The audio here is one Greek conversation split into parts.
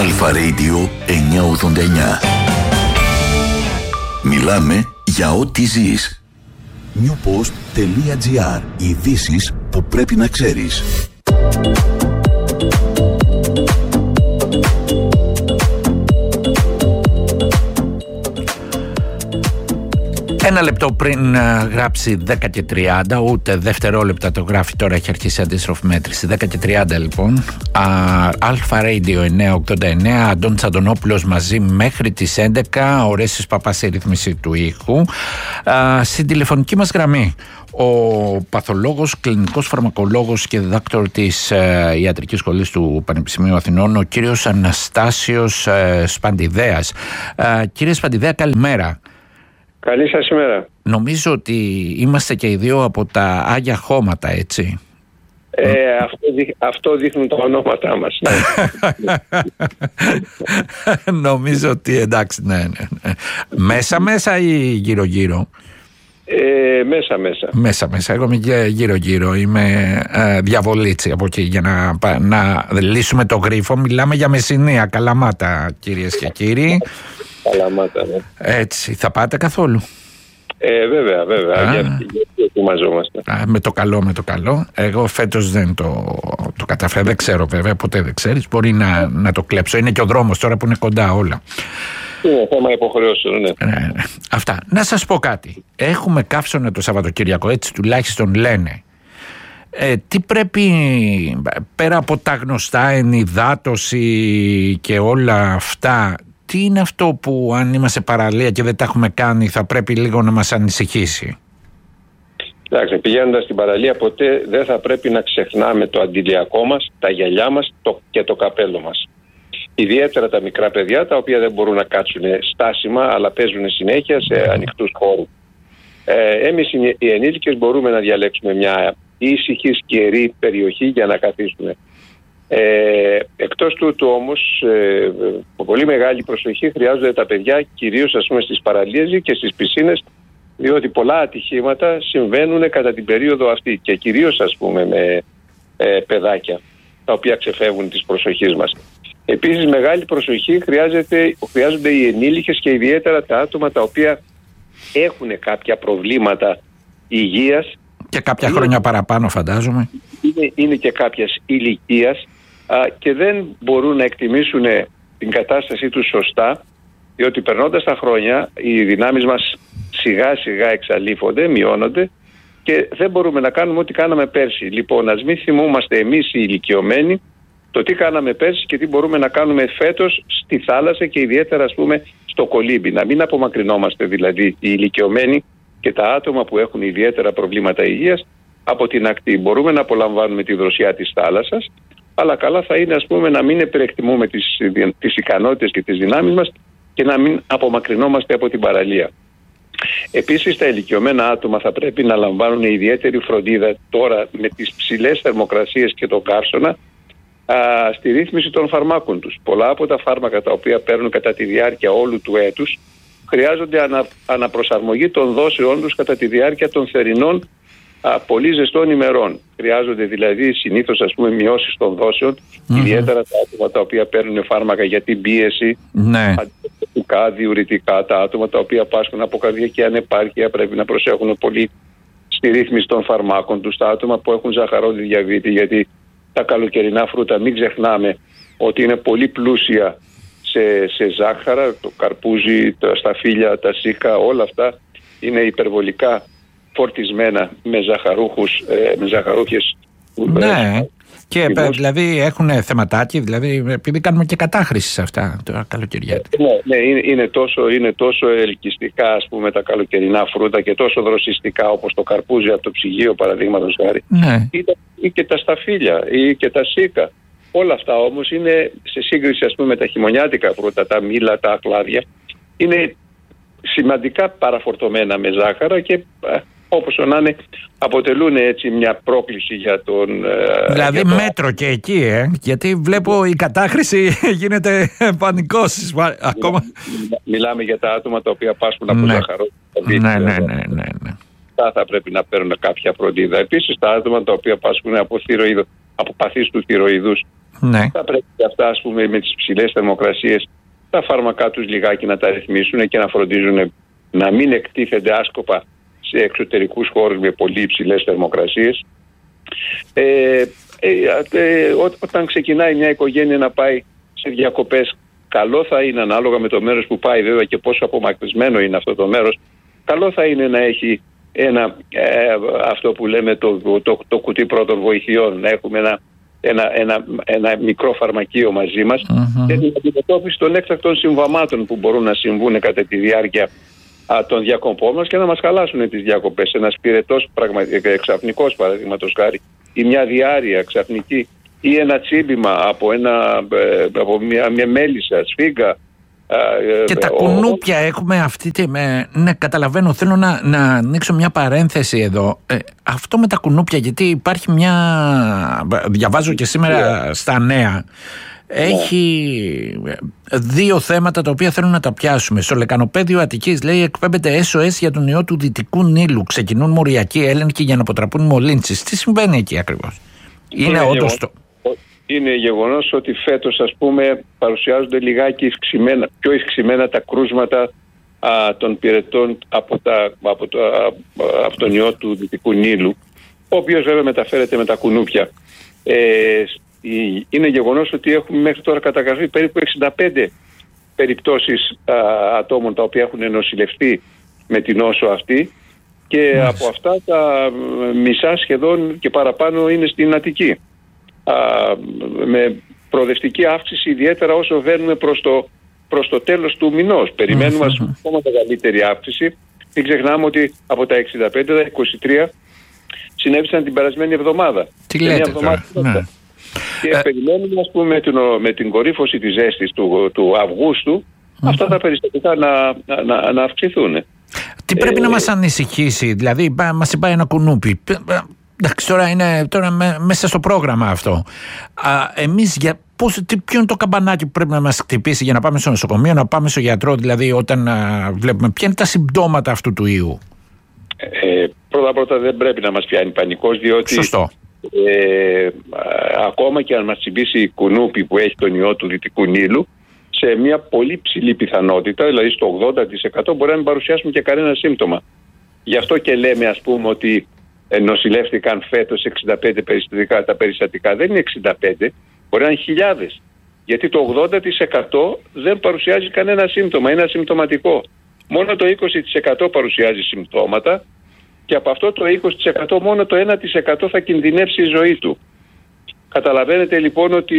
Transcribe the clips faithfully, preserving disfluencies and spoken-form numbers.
Αλφα Radio εννιακόσια ογδόντα εννιά. Μιλάμε για ό,τι ζεις. newpost.gr. Ειδήσεις που πρέπει να ξέρεις. Ένα λεπτό πριν γράψει δέκα και τριάντα, ούτε δευτερόλεπτα το γράφει τώρα, έχει αρχίσει αντίστροφη μέτρηση. δέκα και τριάντα λοιπόν. Αλφα Radio εννιακόσια ογδόντα εννιά, Αντώνης Αντωνόπουλος μαζί μέχρι τις έντεκα, ο Ρέσης Παπάς σε ρύθμιση του ήχου. Α, στην τηλεφωνική μας γραμμή ο παθολόγος, κλινικός φαρμακολόγος και διδάκτορ της ε, Ιατρικής Σχολής του Πανεπιστημίου Αθηνών, ο κύριος Αναστάσιος ε, Σπαντιδέας. Ε, κύριε Σπαντιδέα, καλημέρα. Καλή σας ημέρα. Νομίζω ότι είμαστε και οι δύο από τα Άγια Χώματα, έτσι. Ε, αυτό, δείχ, αυτό δείχνουν τα ονόματά μας. Ναι. Νομίζω ότι εντάξει, ναι, ναι, ναι. Μέσα μέσα ή γύρω γύρω? Ε, μέσα μέσα. Μέσα μέσα. Εγώ είμαι γύρω γύρω. Είμαι ε, διαβολίτσι από εκεί για να, να λύσουμε το γρίφο. Μιλάμε για Μεσσηνία, Καλαμάτα, κυρίες και κύριοι. Καλαμάτα, ναι. Έτσι, θα πάτε καθόλου? Ε, βέβαια, βέβαια. Γιατί ετοιμαζόμαστε. Με το καλό, με το καλό. Εγώ φέτος δεν το, το καταφέρω. Δεν ξέρω βέβαια, ποτέ δεν ξέρεις. Μπορεί να, να το κλέψω. Είναι και ο δρόμος τώρα που είναι κοντά όλα. Είναι θέμα υποχρεώσεων, ναι. Ναι, ναι. Αυτά. Να σας πω κάτι. Έχουμε καύσωνα το Σαββατοκύριακο, έτσι τουλάχιστον λένε. Ε, τι πρέπει, πέρα από τα γνωστά, ενυδάτωση και όλα αυτά, τι είναι αυτό που αν είμαστε παραλία και δεν τα έχουμε κάνει θα πρέπει λίγο να μας ανησυχήσει? Εντάξει, πηγαίνοντας στην παραλία ποτέ δεν θα πρέπει να ξεχνάμε το αντιλιακό μας, τα γυαλιά μας το, και το καπέλο μας. Ιδιαίτερα τα μικρά παιδιά, τα οποία δεν μπορούν να κάτσουν στάσιμα αλλά παίζουν συνέχεια σε ανοιχτούς χώρους. Ε, εμείς οι ενήλικες μπορούμε να διαλέξουμε μια ήσυχη, σκιερή περιοχή για να καθίσουμε. Ε, εκτός τούτου όμως, ε, πολύ μεγάλη προσοχή χρειάζονται τα παιδιά, κυρίως ας πούμε στις παραλίες και στις πισίνες, διότι πολλά ατυχήματα συμβαίνουν κατά την περίοδο αυτή και κυρίως ας πούμε με ε, παιδάκια τα οποία ξεφεύγουν της προσοχής μας. Επίσης μεγάλη προσοχή χρειάζεται, χρειάζονται οι ενήλικες και ιδιαίτερα τα άτομα τα οποία έχουν κάποια προβλήματα υγείας. Και κάποια είναι, χρόνια παραπάνω φαντάζομαι. Είναι, είναι και κάποιας ηλικίας α, και δεν μπορούν να εκτιμήσουν την κατάστασή τους σωστά, διότι περνώντας τα χρόνια οι δυνάμεις μας σιγά σιγά εξαλείφονται, μειώνονται και δεν μπορούμε να κάνουμε ό,τι κάναμε πέρσι. Λοιπόν, ας μην θυμούμαστε εμείς οι ηλικιωμένοι το τι κάναμε πέρσι και τι μπορούμε να κάνουμε φέτος στη θάλασσα και ιδιαίτερα ας πούμε στο κολύμπι. Να μην απομακρυνόμαστε δηλαδή οι ηλικιωμένοι και τα άτομα που έχουν ιδιαίτερα προβλήματα υγείας από την ακτή. Μπορούμε να απολαμβάνουμε τη δροσιά της θάλασσας, αλλά καλά θα είναι ας πούμε να μην υπερεκτιμούμε τις, τις ικανότητες και τις δυνάμεις μας και να μην απομακρυνόμαστε από την παραλία. Επίσης τα ηλικιωμένα άτομα θα πρέπει να λαμβάνουν ιδιαίτερη φροντίδα τώρα με τις ψηλές θερμοκρασίες και τον καύσωνα α, στη ρύθμιση των φαρμάκων τους. Πολλά από τα φάρμακα τα οποία παίρνουν κατά τη διάρκεια όλου του έτους χρειάζονται ανα, αναπροσαρμογή των δόσεών τους κατά τη διάρκεια των θερινών α, πολύ ζεστών ημερών. Χρειάζονται δηλαδή συνήθως ας πούμε μειώσεις των δόσεων, mm-hmm. ιδιαίτερα τα άτομα τα οποία παίρνουν φάρμακα για την πίεση, ναι. αντιπληκτικά, διουρητικά, τα άτομα τα οποία πάσχουν από καρδιακή ανεπάρκεια πρέπει να προσέχουν πολύ στη ρύθμιση των φαρμάκων τους, τα άτομα που έχουν ζαχαρόδι διαβήτη, γιατί τα καλοκαιρινά φρούτα μην ξεχνάμε ότι είναι πολύ πλούσια σε, σε ζάχαρα, το καρπούζι, τα σταφύλια, τα σίκα, όλα αυτά είναι υπερβολικά φορτισμένα με ζαχαρούχους, ε, με ζαχαρούχες. Ναι, ε, και ε, δηλαδή έχουν θεματάκι, δηλαδή επειδή κάνουμε και κατάχρηση σε αυτά το καλοκαιριάτικα. Ναι, ναι είναι, είναι, τόσο, είναι τόσο ελκυστικά ας πούμε τα καλοκαιρινά φρούτα και τόσο δροσιστικά όπως το καρπούζι από το ψυγείο παραδείγματος χάρη. Ναι. Ή, ή και τα σταφύλια ή και τα σίκα. Όλα αυτά όμως είναι σε σύγκριση ας πούμε με τα χειμωνιάτικα φρούτα, τα μήλα, τα αχλάδια, είναι σημαντικά παραφορτωμένα με ζάχαρα και όπως να είναι αποτελούν έτσι μια πρόκληση για τον... Δηλαδή για το... μέτρο και εκεί, ε, γιατί βλέπω η κατάχρηση γίνεται πανικός. Μιλά, ακόμα... Μιλάμε για τα άτομα τα οποία πάσχουν από ναι. ζάχαρο. Ναι, ναι, ναι, ναι, ναι, ναι. Θα πρέπει να παίρνουν κάποια φροντίδα. Επίσης τα άτομα τα οποία πάσχουν από, θυροειδο... από παθείς του θυροειδούς Ναι. Θα πρέπει αυτά, ας πούμε, με τις ψηλές θερμοκρασίες, τα φάρμακά τους λιγάκι να τα ρυθμίσουν και να φροντίζουν να μην εκτίθενται άσκοπα σε εξωτερικούς χώρους με πολύ υψηλές θερμοκρασίες. Ε, ε, ε, ό, όταν ξεκινάει μια οικογένεια να πάει σε διακοπές, καλό θα είναι, ανάλογα με το μέρος που πάει βέβαια και πόσο απομακρυσμένο είναι αυτό το μέρος, καλό θα είναι να έχει ένα, ε, αυτό που λέμε το, το, το, το κουτί πρώτων βοηθειών, να έχουμε ένα, ένα, ένα, ένα μικρό φαρμακείο μαζί μας mm-hmm. για την αντιμετώπιση των έκτακτων συμβαμάτων που μπορούν να συμβούν κατά τη διάρκεια α, των διακοπών μας και να μας χαλάσουν τις διακοπές. Ένας πυρετός ξαφνικός, παραδείγματος χάρη, ή μια διάρρεια ξαφνική, ή ένα τσίμπημα από, ένα, από μια, μια μέλισσα, σφίγγα. Και ε, τα ο, κουνούπια ο... έχουμε αυτή τη... Ναι, καταλαβαίνω, θέλω να, να ανοίξω μια παρένθεση εδώ. Ε, αυτό με τα κουνούπια, γιατί υπάρχει μια... Διαβάζω και σήμερα yeah. στα νέα. Έχει yeah. δύο θέματα τα οποία θέλουν να τα πιάσουμε. Στο λεκανοπέδιο Αττικής, λέει, εκπέμπεται ες ο ες για τον ιό του Δυτικού Νείλου. Ξεκινούν μοριακοί έλεγχοι για να αποτραπούν μολύνσεις. Τι συμβαίνει εκεί ακριβώς? Είναι yeah, όντως το... Είναι γεγονός ότι φέτος, ας πούμε, παρουσιάζονται λιγάκι ευξημένα, πιο ευξημένα τα κρούσματα α, των πυρετών από, τα, από, το, α, από τον ιό του Δυτικού Νείλου, ο οποίος βέβαια μεταφέρεται με τα κουνούπια. Ε, είναι γεγονός ότι έχουμε μέχρι τώρα καταγραφεί περίπου εξήντα πέντε περιπτώσεις α, ατόμων τα οποία έχουν νοσηλευτεί με την νόσο αυτή και yes. από αυτά τα μισά σχεδόν και παραπάνω είναι στην Αττική. Α, με προοδευτική αύξηση, ιδιαίτερα όσο βαίνουμε προς το, προς το τέλος του μηνός. Περιμένουμε mm-hmm. ακόμα μεγαλύτερη αύξηση. Μην ξεχνάμε ότι από τα εξήντα πέντε, τα είκοσι τρία συνέβησαν την περασμένη εβδομάδα. Τι λέτε εβδομάδα τώρα, ναι. Και ε... περιμένουμε, ας πούμε, με την, με την κορύφωση της ζέστης του, του Αυγούστου mm-hmm. αυτά τα περιστατικά να, να, να αυξηθούν. Τι πρέπει ε, να ε, μας ανησυχήσει? Δηλαδή μας είπα ένα κουνούπι. Εντάξει, τώρα είναι τώρα με, μέσα στο πρόγραμμα αυτό. Α, εμείς για πώς, τι, ποιο είναι το καμπανάκι που πρέπει να μας χτυπήσει για να πάμε στο νοσοκομείο, να πάμε στο γιατρό, δηλαδή όταν α, βλέπουμε ποια είναι τα συμπτώματα αυτού του ιού? Ε, πρώτα πρώτα δεν πρέπει να μας πιάνει πανικός, διότι Σωστό. Ε, α, ακόμα και αν μας τσιμπήσει η κουνούπι που έχει τον ιό του Δυτικού Νείλου, σε μια πολύ ψηλή πιθανότητα, δηλαδή στο ογδόντα τοις εκατό, μπορεί να μην παρουσιάσουμε και κανένα σύμπτωμα. Γι' αυτό και λέμε, ας πούμε, ότι νοσηλεύτηκαν φέτος εξήντα πέντε περιστατικά. Τα περιστατικά δεν είναι εξήντα πέντε, μπορεί να είναι χιλιάδες. Γιατί το ογδόντα τοις εκατό δεν παρουσιάζει κανένα σύμπτωμα, είναι ασυμπτωματικό. Μόνο το είκοσι τοις εκατό παρουσιάζει συμπτώματα και από αυτό το είκοσι τοις εκατό μόνο το ένα τοις εκατό θα κινδυνεύσει η ζωή του. Καταλαβαίνετε λοιπόν ότι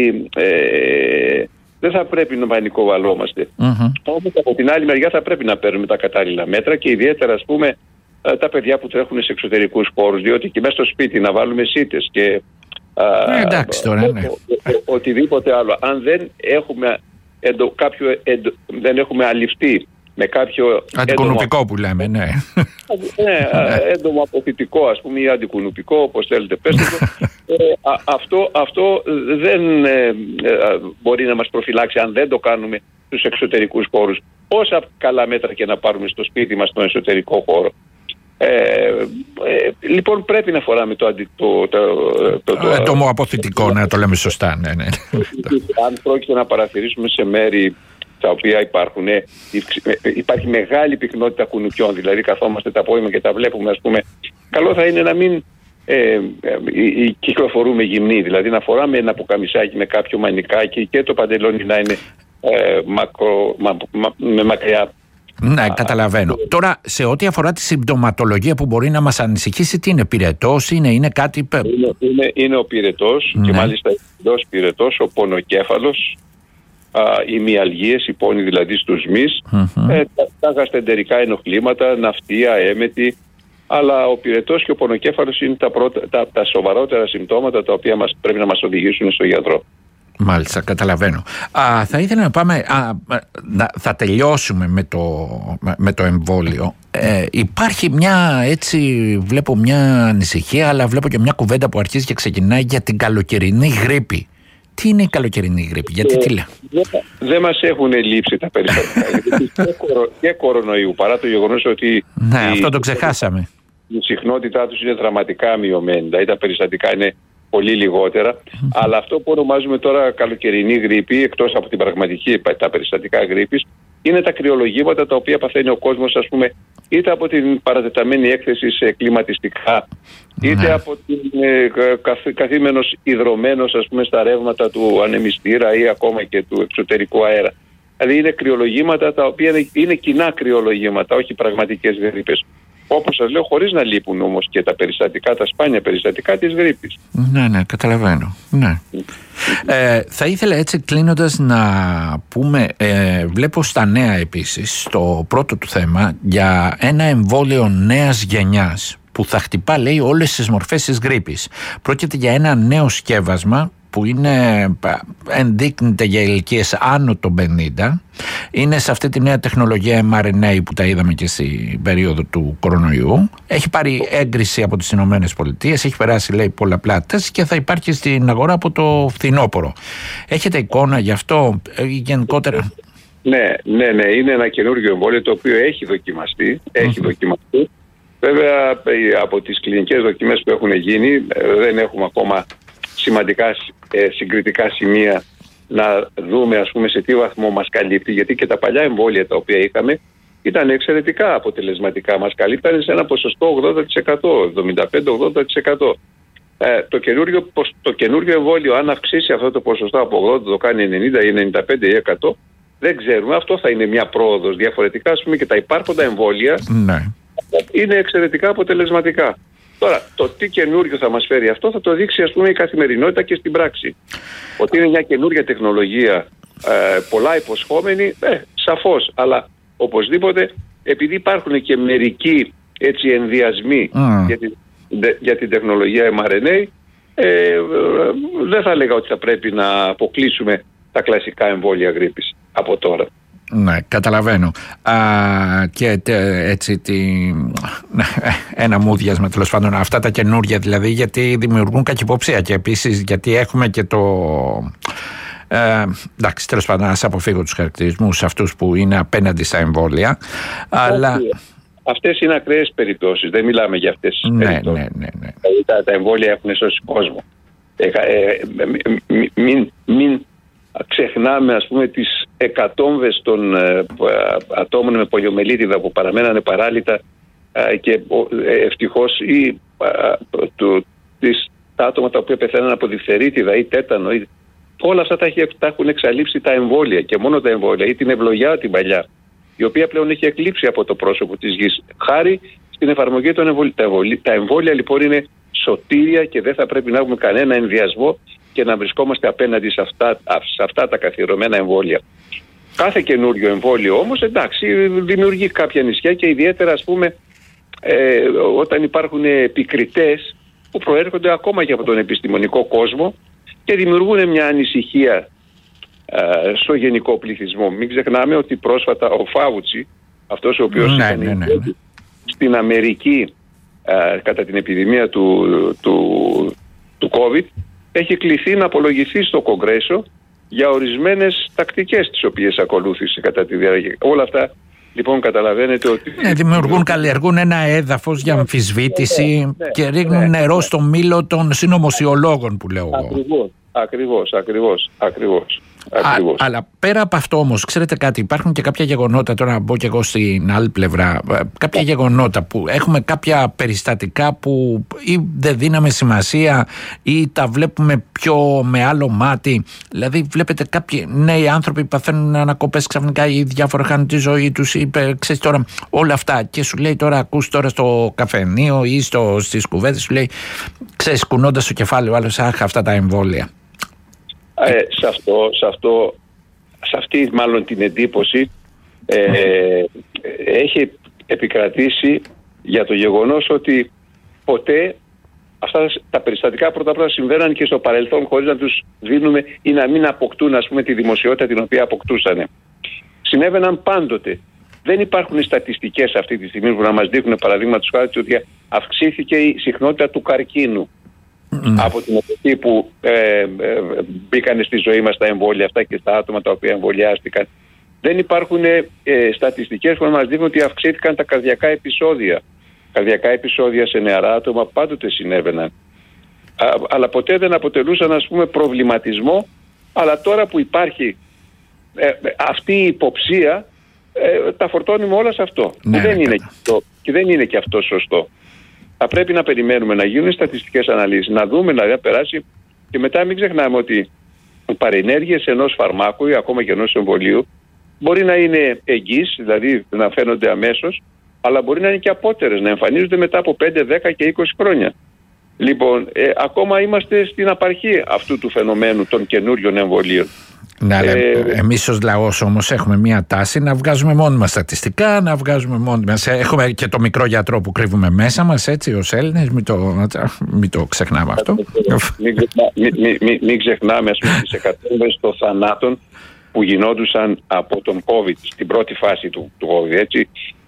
ε, δεν θα πρέπει να πανικοβαλόμαστε. Mm-hmm. Όμως από την άλλη μεριά θα πρέπει να παίρνουμε τα κατάλληλα μέτρα και ιδιαίτερα, ας πούμε, τα παιδιά που τρέχουν σε εξωτερικούς χώρους, διότι και μέσα στο σπίτι να βάλουμε σίτες και ε, εντάξει, τώρα, ναι. ο, ο, οτιδήποτε άλλο, αν δεν έχουμε, εντο, κάποιο, εντο, δεν έχουμε αληφθεί με κάποιο αντικουνουπικό έντομο, που λέμε, ναι, ναι, έντομο αποθητικό, ας πούμε, ή αντικουνουπικό, όπως θέλετε πέστε το, ε, α, αυτό, αυτό δεν ε, ε, μπορεί να μας προφυλάξει αν δεν το κάνουμε στους εξωτερικούς χώρους, όσα καλά μέτρα και να πάρουμε στο σπίτι μας στον εσωτερικό χώρο. Ε, ε, λοιπόν, πρέπει να φοράμε το αντιτό. Το, το, το, το, το αποθητικό, να το λέμε σωστά. Ναι, ναι. Αν πρόκειται να παρατηρήσουμε σε μέρη τα οποία υπάρχουν, ε, υπάρχει μεγάλη πυκνότητα κουνουπιών, δηλαδή καθόμαστε τα απόγευμα και τα βλέπουμε, ας πούμε, καλό θα είναι να μην ε, ε, ε, κυκλοφορούμε γυμνοί, δηλαδή να φοράμε ένα πουκαμισάκι με κάποιο μανικάκι και το παντελόνι να είναι ε, μακρο, μα, μα, με μακριά. Ναι, καταλαβαίνω. Τώρα, σε ό,τι αφορά τη συμπτωματολογία που μπορεί να μας ανησυχήσει, τι είναι, πυρετός, είναι, είναι κάτι... Είναι, είναι, είναι ο πυρετός, ναι. Και μάλιστα εντός πυρετός, ο πονοκέφαλος, α, οι μυαλγίες, οι πόνοι δηλαδή στους μυς, mm-hmm. ε, τα, τα γαστεντερικά ενοχλήματα, ναυτία, έμετη, αλλά ο πυρετός και ο πονοκέφαλος είναι τα, πρώτα, τα, τα σοβαρότερα συμπτώματα τα οποία μας, πρέπει να μας οδηγήσουν στο γιατρό. Μάλιστα, καταλαβαίνω. Α, θα ήθελα να πάμε, α, να, θα τελειώσουμε με το, με το εμβόλιο. Ε, υπάρχει μια, έτσι βλέπω μια ανησυχία, αλλά βλέπω και μια κουβέντα που αρχίζει και ξεκινάει για την καλοκαιρινή γρίπη. Τι είναι η καλοκαιρινή γρίπη, γιατί ε, τι λέει? Δεν δε μας έχουν λείψει τα περιστατικά και, κορο, και κορονοϊού, παρά το γεγονός ότι... Ναι, η, αυτό το ξεχάσαμε. Η συχνότητά τους είναι δραματικά μειωμένη, δηλαδή τα περιστατικά είναι πολύ λιγότερα. Mm-hmm. Αλλά αυτό που ονομάζουμε τώρα καλοκαιρινή γρίπη, εκτός από την πραγματική, τα περιστατικά γρίπης, είναι τα κρυολογήματα τα οποία παθαίνει ο κόσμος, ας πούμε, είτε από την παρατεταμένη έκθεση σε κλιματιστικά, είτε mm-hmm. από την ε, καθ, καθήμενος υδρωμένος, ας πούμε, στα ρεύματα του ανεμιστήρα ή ακόμα και του εξωτερικού αέρα. Δηλαδή είναι κρυολογήματα τα οποία είναι, είναι κοινά κρυολογήματα, όχι πραγματικές γρίπες. Όπως σας λέω, χωρίς να λείπουν όμως και τα περιστατικά, τα σπάνια περιστατικά της γρίπης. Ναι, ναι, καταλαβαίνω. Ναι. Ε, θα ήθελα έτσι κλείνοντας να πούμε, ε, βλέπω στα νέα επίσης, στο πρώτο του θέμα, για ένα εμβόλιο νέας γενιάς που θα χτυπά, λέει, όλες τις μορφές της γρίπης. Πρόκειται για ένα νέο σκεύασμα που είναι, ενδείκνυται για ηλικίες άνω των πενήντα. Είναι σε αυτή τη νέα τεχνολογία εμ αρ εν έι που τα είδαμε και στην περίοδο του κορονοϊού. Έχει πάρει έγκριση από τις Ηνωμένες Πολιτείες, έχει περάσει, λέει, πολλαπλά τεστ και θα υπάρχει στην αγορά από το φθινόπωρο. Έχετε εικόνα γι' αυτό γενικότερα? Ναι, ναι, ναι, είναι ένα καινούργιο εμβόλιο το οποίο έχει δοκιμαστεί. Έχει mm-hmm. δοκιμαστεί. Βέβαια, από τις κλινικές δοκιμές που έχουν γίνει, δεν έχουμε ακόμα σημαντικά ε, συγκριτικά σημεία να δούμε, ας πούμε, σε τι βαθμό μας καλύπτει, γιατί και τα παλιά εμβόλια τα οποία είχαμε ήταν εξαιρετικά αποτελεσματικά. Μας καλύπτανε σε ένα ποσοστό ογδόντα τοις εκατό, εβδομήντα πέντε με ογδόντα τοις εκατό. Ε, το, καινούριο, το καινούριο εμβόλιο, αν αυξήσει αυτό το ποσοστό από ογδόντα, το κάνει ενενήντα ή ενενήντα πέντε ή εκατό, δεν ξέρουμε. Αυτό θα είναι μια πρόοδος. Διαφορετικά, ας πούμε, και τα υπάρχοντα εμβόλια ναι. είναι εξαιρετικά αποτελεσματικά. Τώρα, το τι καινούριο θα μας φέρει αυτό θα το δείξει, ας πούμε, η καθημερινότητα και στην πράξη. Ότι είναι μια καινούργια τεχνολογία, ε, πολλά υποσχόμενη, ε, σαφώς. Αλλά οπωσδήποτε, επειδή υπάρχουν και μερικοί έτσι ενδιασμοί mm. για, την, για την τεχνολογία εμ αρ εν έι, ε, ε, δεν θα έλεγα ότι θα πρέπει να αποκλείσουμε τα κλασικά εμβόλια γρίπης από τώρα. Ναι, καταλαβαίνω. Α, και τε, έτσι τι, ένα μούδιασμα, τέλος πάντων, αυτά τα καινούργια δηλαδή, γιατί δημιουργούν κακυποψία και επίσης γιατί έχουμε και το... Ε, εντάξει, τέλος πάντων, να αποφύγω τους χαρακτηρισμούς αυτούς που είναι απέναντι στα εμβόλια, αλλά... Αυτές είναι ακραίες περιπτώσεις, δεν μιλάμε για αυτές τις ναι, περιπτώσεις. Ναι, ναι, ναι. Τα, τα εμβόλια έχουν σώσει κόσμο. Ε, ε, μην... μην, μην ξεχνάμε, ας πούμε, τις εκατόμβες των ε, ατόμων με πολιομελίτιδα που παραμένανε παράλυτα ε, και ε, ευτυχώς ή ε, το, τις, τα άτομα τα οποία πεθαίναν από διφθερίτιδα ή τέτανο ή, όλα αυτά τα, έχει, τα έχουν εξαλείψει τα εμβόλια και μόνο τα εμβόλια ή την ευλογιά την παλιά, η οποία πλέον έχει εκλείψει από το πρόσωπο της γης χάρη στην εφαρμογή των εμβολίων. Τα εμβόλια, τα εμβόλια λοιπόν είναι σωτήρια και δεν θα πρέπει να έχουμε κανένα ενδιασμό και να βρισκόμαστε απέναντι σε αυτά, σε αυτά τα καθιερωμένα εμβόλια. Κάθε καινούριο εμβόλιο όμως, εντάξει, δημιουργεί κάποια νησιά και ιδιαίτερα, ας πούμε, ε, όταν υπάρχουν επικριτές που προέρχονται ακόμα και από τον επιστημονικό κόσμο και δημιουργούν μια ανησυχία ε, στο γενικό πληθυσμό. Μην ξεχνάμε ότι πρόσφατα ο Φάουτσι, αυτός ο οποίος ναι, ήταν ναι, ναι, ναι. στην Αμερική ε, κατά την επιδημία του, του, του COVID, έχει κληθεί να απολογηθεί στο Κογκρέσο για ορισμένες τακτικές τις οποίες ακολούθησε κατά τη διάρκεια. Όλα αυτά λοιπόν καταλαβαίνετε ότι... Ναι, δημιουργούν, καλλιεργούν ένα έδαφος για αμφισβήτηση ναι, ναι, και ρίχνουν ναι, νερό ναι. στο μήλο των συνωμοσιολόγων που λέω εγώ. Ακριβώς, ακριβώς, ακριβώς, ακριβώς. Α, αλλά πέρα από αυτό όμως, ξέρετε κάτι, υπάρχουν και κάποια γεγονότα, τώρα να μπω και εγώ στην άλλη πλευρά, κάποια γεγονότα που έχουμε κάποια περιστατικά που ή δεν δίναμε σημασία ή τα βλέπουμε πιο με άλλο μάτι. Δηλαδή βλέπετε κάποιοι νέοι άνθρωποι παθαίνουν ανακοπές ξαφνικά ή διάφορα χάνουν τη ζωή τους ή ξέρεις τώρα όλα αυτά και σου λέει τώρα, ακούς τώρα στο καφενείο ή στο, στις κουβέντες σου λέει, ξέρεις, κουνώντας το κεφάλι ο άλλος, αχ, αυτά τα εμβόλια. Ε, σε, αυτό, σε, αυτό, σε αυτή μάλλον την εντύπωση ε, έχει επικρατήσει για το γεγονός ότι ποτέ αυτά τα περιστατικά πρώτα απ' όλα συμβαίναν και στο παρελθόν χωρίς να τους δίνουμε ή να μην αποκτούν, ας πούμε, τη δημοσιότητα την οποία αποκτούσαν. Συνέβαιναν πάντοτε. Δεν υπάρχουν στατιστικές αυτή τη στιγμή που να μας δείχνουν, παραδείγματος χάρη, ότι αυξήθηκε η συχνότητα του καρκίνου. Mm. Από την εποχή που ε, ε, μπήκαν στη ζωή μας τα εμβόλια αυτά και στα άτομα τα οποία εμβολιάστηκαν. Δεν υπάρχουν ε, στατιστικές που να μας δείχνουν ότι αυξήθηκαν τα καρδιακά επεισόδια. Καρδιακά επεισόδια σε νεαρά άτομα πάντοτε συνέβαιναν. αλλά ποτέ δεν αποτελούσαν, ας πούμε, προβληματισμό. Αλλά τώρα που υπάρχει ε, αυτή η υποψία, ε, τα φορτώνουμε όλα σε αυτό. Ναι, και, δεν ναι, είναι και, αυτό, και δεν είναι και αυτό σωστό. Θα πρέπει να περιμένουμε να γίνουν στατιστικές αναλύσεις, να δούμε, να δηλαδή, περάσει, και μετά μην ξεχνάμε ότι οι παρενέργειες ενός φαρμάκου ή ακόμα και ενός εμβολίου μπορεί να είναι εγγύς, δηλαδή να φαίνονται αμέσως, αλλά μπορεί να είναι και απότερες, να εμφανίζονται μετά από πέντε, δέκα και είκοσι χρόνια. Λοιπόν, ε, ακόμα είμαστε στην απαρχή αυτού του φαινομένου των καινούριων εμβολίων. Ναι, αλλά ε, εμείς ως λαός όμως έχουμε μια τάση να βγάζουμε μόνοι μας στατιστικά, να βγάζουμε μόνοι μας. Έχουμε και το μικρό γιατρό που κρύβουμε μέσα μας, έτσι, ως Έλληνες, μην το, μην το ξεχνάμε αυτό. Μην, μην, μην, μην, μην ξεχνάμε, ας πούμε, τις εκατομμύρες των θανάτων που γινόντουσαν από τον COVID, στην πρώτη φάση του, του COVID, έτσι.